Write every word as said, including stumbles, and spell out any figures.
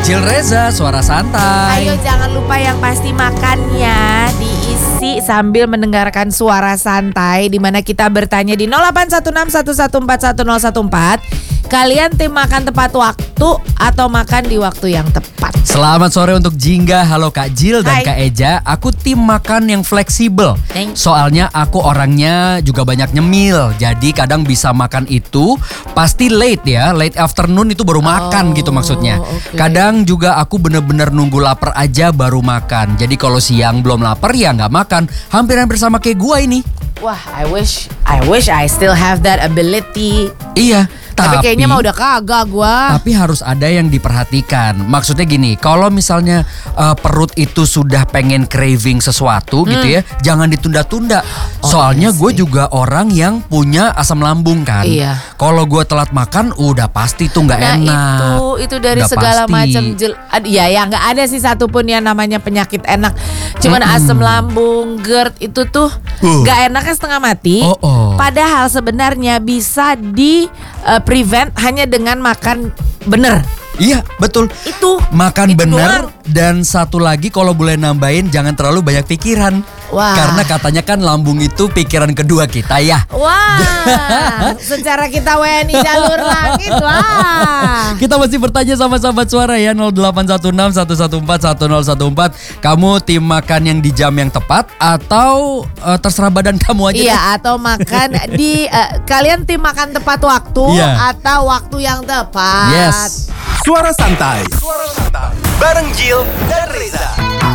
Jil Reza, suara santai. Ayo jangan lupa yang pasti makannya diisi sambil mendengarkan suara santai, di mana kita bertanya di nol delapan satu enam satu satu empat satu nol satu empat. Kalian tim makan tepat waktu atau makan di waktu yang tepat? Selamat sore untuk Jingga, halo Kak Jil dan Hai. Kak Eja. Aku tim makan yang fleksibel. Thank you. Soalnya aku orangnya juga banyak nyemil. Jadi kadang bisa makan itu pasti late ya. Late afternoon itu baru makan Oh, gitu maksudnya. oke. Kadang juga aku bener-bener nunggu lapar aja baru makan. Jadi kalau siang belum lapar ya nggak makan. Hampir-hampir sama kayak gua ini. Wah, I wish I wish I still have that ability. Iya. Tapi, kayaknya mah udah kagak gua. Tapi harus ada yang diperhatikan. Maksudnya gini, kalau misalnya uh, perut itu sudah pengen craving sesuatu Hmm. gitu ya, jangan ditunda-tunda. Oh, Soalnya iya gue sih. juga orang yang punya asam lambung kan. Iya. Kalau gue telat makan, udah pasti tuh nggak Nah enak. itu itu dari Udah segala pasti. macam jel- ad- ya ya nggak ada sih satupun yang namanya penyakit enak. Cuman Mm-mm. asam lambung, GERD itu tuh Uh. nggak enaknya setengah mati. Oh, oh. Padahal sebenarnya bisa di uh, prevent hanya dengan makan bener. Iya, betul. Itu Makan itu bener doang. dan satu lagi kalau boleh nambahin jangan terlalu banyak pikiran. Wah. Karena katanya kan lambung itu pikiran kedua kita ya. Wah, secara kita W N I jalur langit, wah. Kita masih bertanya sama sahabat suara ya nol delapan satu enam satu satu empat satu nol satu empat. Kamu tim makan yang di jam yang tepat atau eh, terserah badan kamu aja deh. Iya, atau makan di eh, kalian tim makan tepat waktu Iya. atau waktu yang tepat. Yes. Suara santai. Suara santai. Bareng Jill dan Reza.